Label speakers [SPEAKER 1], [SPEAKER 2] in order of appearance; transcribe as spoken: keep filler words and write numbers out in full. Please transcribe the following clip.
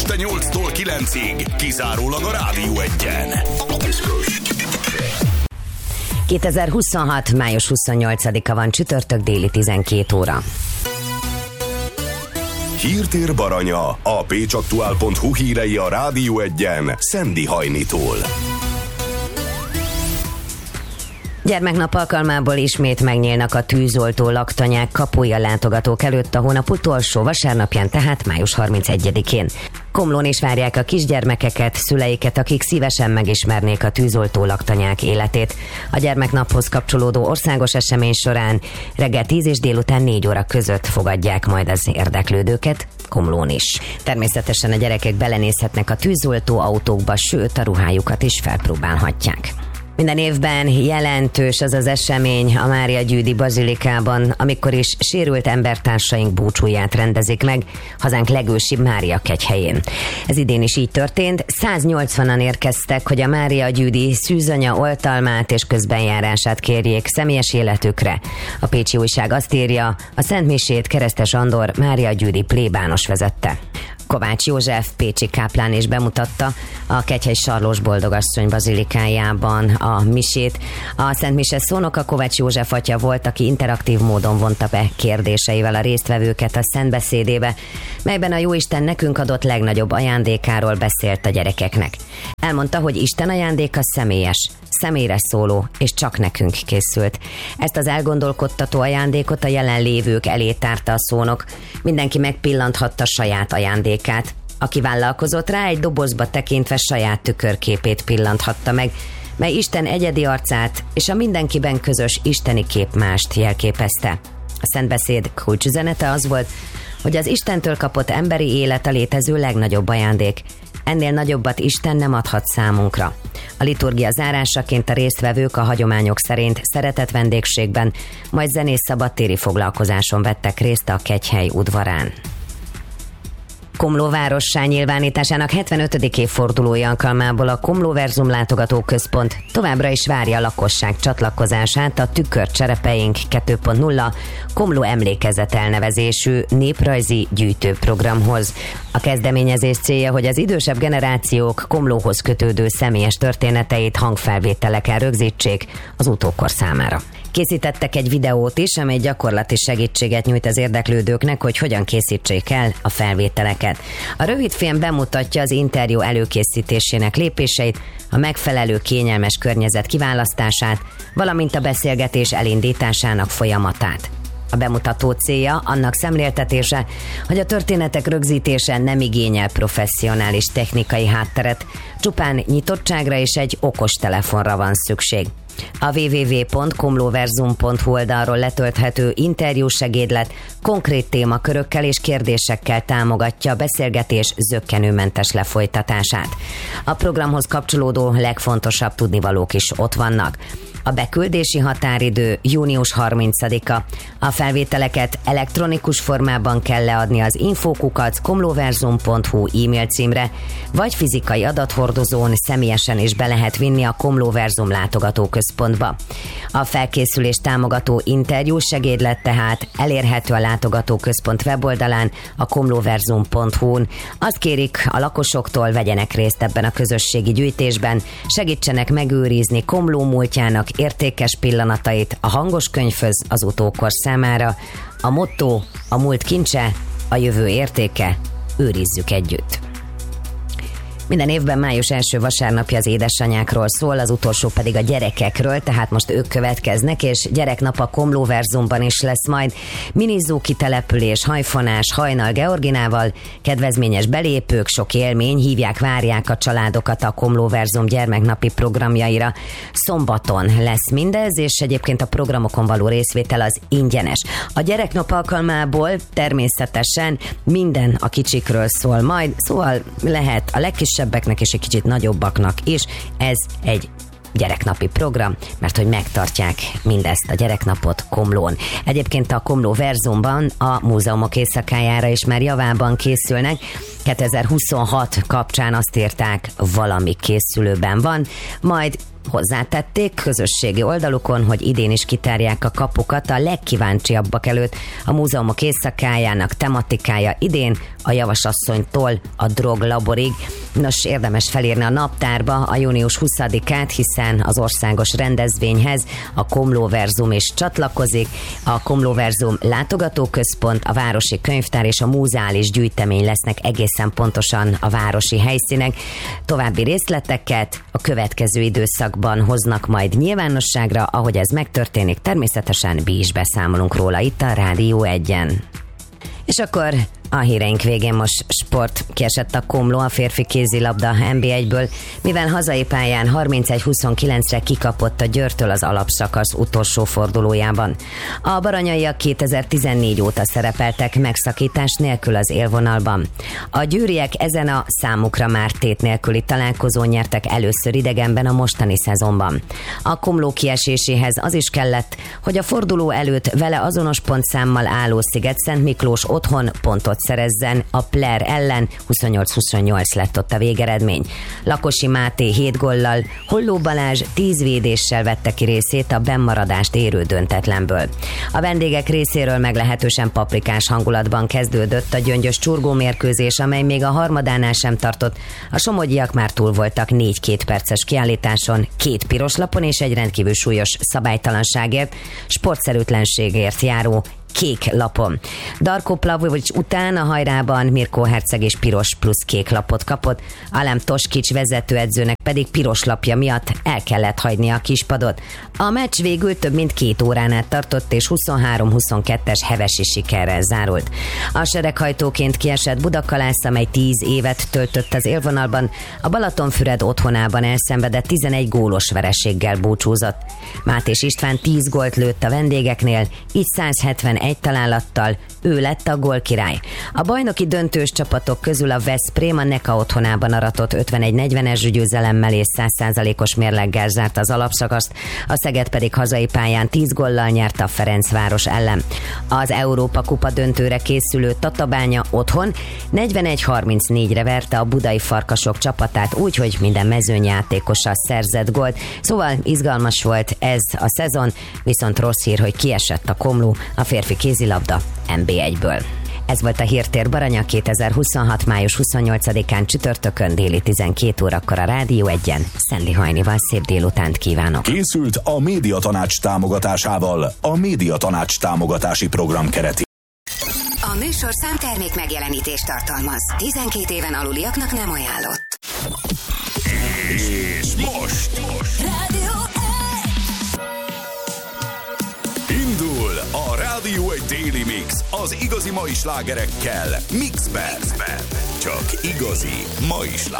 [SPEAKER 1] este nyolctól kilencig, kizárólag a Rádió Egyen.
[SPEAKER 2] kétezer-huszonhat. május huszonnyolcadika van, csütörtök, déli tizenkét óra.
[SPEAKER 1] Hírtér Baranya, a pécsaktuál pont hu hírei a Rádió Egyen, Szendi Hajnitól.
[SPEAKER 2] Gyermeknap alkalmából ismét megnyílnak a tűzoltó laktanyák kapuja a látogatók előtt a hónap utolsó vasárnapján, tehát május harmincegyedikén. Komlón is várják a kisgyermekeket, szüleiket, akik szívesen megismernék a tűzoltó laktanyák életét. A gyermeknaphoz kapcsolódó országos esemény során reggel tíz és délután négy óra között fogadják majd az érdeklődőket Komlón is. Természetesen a gyerekek belenézhetnek a tűzoltó autókba, sőt a ruhájukat is felpróbálhatják. Minden évben jelentős az az esemény a Mária Gyüdi Bazilikában, amikor is sérült embertársaink búcsúját rendezik meg hazánk legősibb Mária kegyhelyén. Ez idén is így történt. száznyolcvanan érkeztek, hogy a Mária Gyüdi szűzanya oltalmát és közbenjárását kérjék személyes életükre. A Pécsi Újság azt írja, a szentmisét Keresztes Andor Mária Gyüdi plébános vezette. Kovács József pécsi káplán is bemutatta a Kegyhely Sarlós Boldogasszony bazilikájában a misét. A Szent Mise szónoka Kovács József atya volt, aki interaktív módon vonta be kérdéseivel a résztvevőket a szentbeszédébe, melyben a Jóisten nekünk adott legnagyobb ajándékáról beszélt a gyerekeknek. Elmondta, hogy Isten ajándéka személyes, személyre szóló, és csak nekünk készült. Ezt az elgondolkodtató ajándékot a jelenlévők elé tárta a szónok. Mindenki megpillanthatta saját ajándékát. Aki vállalkozott rá, egy dobozba tekintve saját tükörképét pillanthatta meg, mely Isten egyedi arcát és a mindenkiben közös isteni képmást jelképezte. A szentbeszéd kulcsüzenete az volt, hogy az Istentől kapott emberi élet a létező legnagyobb ajándék. Ennél nagyobbat Isten nem adhat számunkra. A liturgia zárásaként a résztvevők a hagyományok szerint szeretett vendégségben, majd zenés szabadtéri foglalkozáson vettek részt a Kegyhely udvarán. Komló várossá nyilvánításának hetvenötödik évfordulója alkalmából a Komlóverzum látogatóközpont továbbra is várja a lakosság csatlakozását a Tükör cserepeink kettő pont nulla Komló emlékezet elnevezésű néprajzi gyűjtőprogramhoz. A kezdeményezés célja, hogy az idősebb generációk Komlóhoz kötődő személyes történeteit hangfelvételeken rögzítsék az utókor számára. Készítettek egy videót is, amely gyakorlati segítséget nyújt az érdeklődőknek, hogy hogyan készítsék el a felvételeket. A rövidfilm bemutatja az interjú előkészítésének lépéseit, a megfelelő kényelmes környezet kiválasztását, valamint a beszélgetés elindításának folyamatát. A bemutató célja annak szemléltetése, hogy a történetek rögzítése nem igényel professzionális technikai hátteret, csupán nyitottságra és egy okos telefonra van szükség. A double-u double-u double-u pont komlóverzum pont hu oldalról letölthető interjúsegédlet konkrét témakörökkel és kérdésekkel támogatja a beszélgetés zökkenőmentes lefolytatását. A programhoz kapcsolódó legfontosabb tudnivalók is ott vannak. A beküldési határidő június harmincadika. A felvételeket elektronikus formában kell leadni az infókukac komlóverzum pont hu e-mail címre, vagy fizikai adathordozón személyesen is be lehet vinni a Komlóverzum látogatóközpontba. A felkészülés támogató interjú segédlet tehát elérhető a látogatóközpont weboldalán, a komlóverzum pont hu-n. Azt kérik a lakosoktól, vegyenek részt ebben a közösségi gyűjtésben, segítsenek megőrizni Komló múltjának értékes pillanatait a hangos könyvhöz az utókor számára. A motto: a múlt kincse, a jövő értéke, őrizzük együtt. Minden évben május első vasárnapja az édesanyákról szól, az utolsó pedig a gyerekekről, tehát most ők következnek, és gyereknap a Komlóverzumban is lesz majd. Minizó kitelepülés, hajfonás, hajnal Georginával, kedvezményes belépők, sok élmény, hívják, várják a családokat a Komlóverzum gyermeknapi programjaira. Szombaton lesz mindez, és egyébként a programokon való részvétel az ingyenes. A gyereknap alkalmából természetesen minden a kicsikről szól majd, szóval lehet a legkis sebbeknek és egy kicsit nagyobbaknak is. Ez egy gyereknapi program, mert hogy megtartják mindezt a gyereknapot Komlón. Egyébként a Komlóverzumban a múzeumok éjszakájára is már javában készülnek. kétezer-huszonhat kapcsán azt írták, valami készülőben van, majd Hozzátették közösségi oldalukon, hogy idén is kitárják a kapukat a legkíváncsiabbak előtt. A múzeumok éjszakájának tematikája idén a Javasasszonytól a droglaborig. Nos, érdemes felírni a naptárba a június huszadikát, hiszen az országos rendezvényhez a Komlóverzum is csatlakozik. A Komlóverzum látogatóközpont, a Városi Könyvtár és a Múzeális Gyűjtemény lesznek egészen pontosan a városi helyszínek. További részleteket a következő időszakban hoznak majd nyilvánosságra, ahogy ez megtörténik, természetesen mi is beszámolunk róla itt a Rádió egyen. És akkor a híreink végén most sport. Kiesett a Komló a férfi kézilabda en bé egyből, mivel hazai pályán harmincegy huszonkilencre kikapott a Győrtől az alapszakasz utolsó fordulójában. A baranyaiak kétezer-tizennégy óta szerepeltek megszakítás nélkül az élvonalban. A győriek ezen a számukra már tét nélküli találkozón nyertek először idegenben a mostani szezonban. A Komló kieséséhez az is kellett, hogy a forduló előtt vele azonos pontszámmal álló Szigetszent Miklós otthon pontot szerezzen a Pler ellen, huszonnyolc huszonnyolc lett ott a végeredmény. Lakosi Máté hét góllal, Holló Balázs tíz védéssel vette ki részét a bennmaradást érő döntetlenből. A vendégek részéről meglehetősen paprikás hangulatban kezdődött a gyöngyös csurgó mérkőzés, amely még a harmadánál sem tartott. A somogyiak már túl voltak négy két perces kiállításon, két piros lapon és egy rendkívül súlyos szabálytalanságért, sportszerűtlenségért járó kék lapon. Darko Plavlovics után a hajrában Mirko Herceg is piros plusz kék lapot kapott, Alem Toskics vezetőedzőnek pedig piros lapja miatt el kellett hagyni a kispadot. A meccs végül több mint két órán át tartott, és huszonhárom huszonkettes hevesi sikerrel zárult. A sereghajtóként kiesett Budakalász, amely tíz évet töltött az élvonalban, a Balatonfüred otthonában elszenvedett tizenegy gólos vereséggel búcsúzott. Mátés István tíz gólt lőtt a vendégeknél, így százhetvenegy találattal ő lett a gólkirály. A bajnoki döntős csapatok közül a Veszprém a Neka otthonában aratott ötvenegy negyvenes győzelemmel és száz százalékos mérleggel zárt az alapszakaszt, a Szeged pedig hazai pályán tíz góllal nyert a Ferencváros ellen. Az Európa Kupa döntőre készülő Tatabánya otthon negyvenegy harmincnégyre verte a budai Farkasok csapatát úgy, hogy minden mezőnyjátékosa szerzett gólt. Szóval izgalmas volt ez a szezon, viszont rossz hír, hogy kiesett a Komló a férfi kézilabda en bé egyből. Ez volt a Hírtér Baranya kétezer-huszonhat. május huszonnyolcadikán csütörtökön déli tizenkét órakor a Rádió egyen. Szendi Hajnival szép délutánt kívánok.
[SPEAKER 1] Készült a Médiatanács támogatásával, a Médiatanács támogatási program keretében.
[SPEAKER 3] A műsorszám termék megjelenítést tartalmaz. tizenkét éven aluliaknak nem ajánlott.
[SPEAKER 1] És most, most.
[SPEAKER 3] Rádió
[SPEAKER 1] Indul a Rádió egy Daily Mix az igazi mai slágerekkel Mixben. Csak igazi mai slágerek.